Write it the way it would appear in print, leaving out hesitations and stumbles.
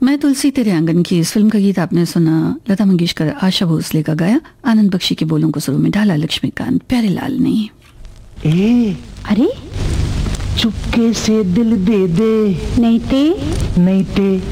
मैं तुलसी तेरे आंगन की इस फिल्म का गीत आपने सुना। लता मंगेशकर, आशा भोसले का गाया, आनंद बख्शी के बोलों को सुरों में ढाला लक्ष्मीकांत प्यारेलाल ने। अरे चुपके से दिल दे दे, नहीं ते